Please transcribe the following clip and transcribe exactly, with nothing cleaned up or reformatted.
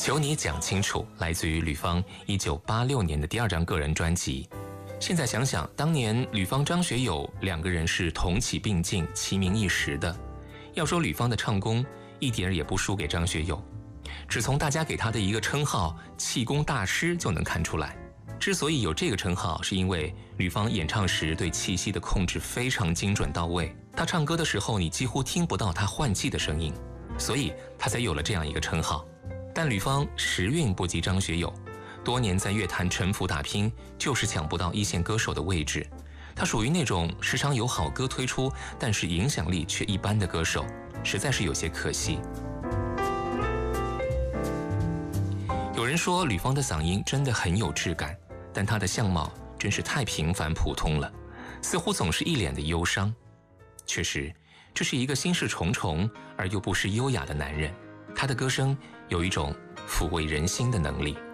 求你讲清楚，来自于吕方一九八六年的第二张个人专辑。现在想想，当年吕方、张学友两个人是同起并进、齐名一时的。要说吕方的唱功，一点也不输给张学友，只从大家给他的一个称号“气功大师”就能看出来。之所以有这个称号，是因为吕方演唱时对气息的控制非常精准到位，他唱歌的时候你几乎听不到他换气的声音，所以他才有了这样一个称号。但吕方时运不及张学友，多年在乐坛沉浮打拼，就是抢不到一线歌手的位置。他属于那种时常有好歌推出，但是影响力却一般的歌手，实在是有些可惜。有人说吕方的嗓音真的很有质感，但他的相貌真是太平凡普通了，似乎总是一脸的忧伤。确实，这是一个心事重重而又不失优雅的男人，他的歌声有一种抚慰人心的能力。